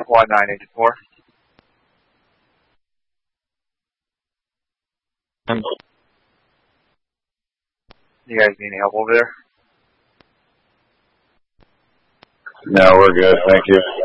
Quad 984. You guys need any help over there? No, we're good. Thank you.